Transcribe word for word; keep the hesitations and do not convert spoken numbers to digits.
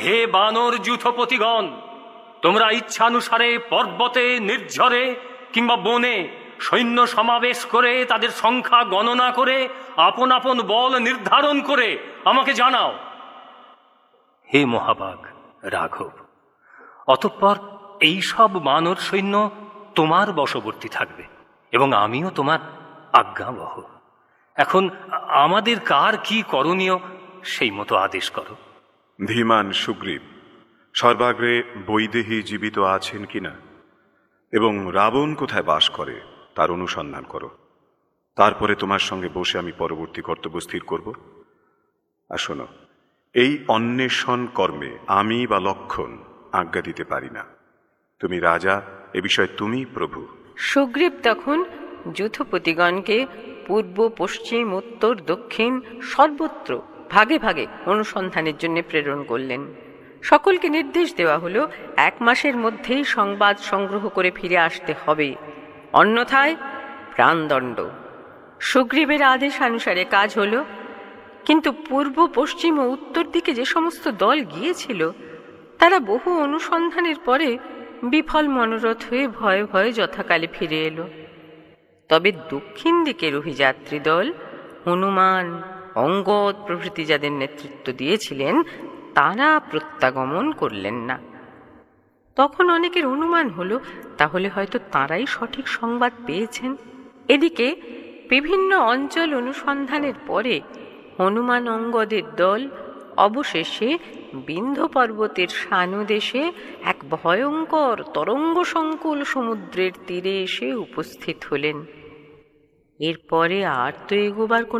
হে বানর যূথপতিগণ, তোমরা ইচ্ছানুসারে পর্বতে, নির্ঝরে কিংবা বনে সৈন্য সমাবেশ করে তাদের সংখ্যা গণনা করে আপন আপন বল নির্ধারণ করে আমাকে জানাও। হে মহাবাগ রাঘব, অতঃপর এই সব বানর সৈন্য তোমার বশবর্তী থাকবে এবং আমিও তোমার আজ্ঞাবহ। এখন আমাদের কার কি করণীয় সেই মতো আদেশ করো। ধীমান সুগ্রীব, সর্বাগ্রে বৈদেহী জীবিত আছেন কিনা এবং রাবণ কোথায় বাস করে তার অনুসন্ধান করো। তারপরে তোমার সঙ্গে বসে আমি পরবর্তী কর্তব্য স্থির করব। আর শোনো, এই অন্বেষণ কর্মে আমি বা লক্ষণ আজ্ঞা দিতে পারি না। তুমি রাজা, এ বিষয়ে তুমি প্রভু। সুগ্রীব তখন যূথপতিগণকে পূর্ব, পশ্চিম, উত্তর, দক্ষিণ সর্বত্র ভাগে ভাগে অনুসন্ধানের জন্য প্রেরণ করলেন। সকলকে নির্দেশ দেওয়া হলো এক মাসের মধ্যেই সংবাদ সংগ্রহ করে ফিরে আসতে হবে, অন্যথায় প্রাণদণ্ড। সুগ্রীবের আদেশ অনুসারে কাজ হলো, কিন্তু পূর্ব, পশ্চিম ও উত্তর দিকে যে সমস্ত দল গিয়েছিল তারা বহু অনুসন্ধানের পরে বিফল মনোরথ হয়ে ভয়ে ভয়ে যথাকালে ফিরে এলো। তবে দক্ষিণ দিকের অভিযাত্রী দল হনুমান, অঙ্গদ প্রভৃতি যাদের নেতৃত্ব দিয়েছিলেন তারা প্রত্যাগমন করলেন না। তখন অনেকের অনুমান হলো তাহলে হয়তো তারাই সঠিক সংবাদ পেয়েছেন। এদিকে বিভিন্ন অঞ্চল অনুসন্ধানের পরে হনুমান অঙ্গদের দল অবশেষে বিন্ধ্য পর্বতের সানুদেশে এক ভয়ঙ্কর তরঙ্গ সংকুল সমুদ্রের তীরে এসে উপস্থিত হলেন। এরপরে আর তো এগোবার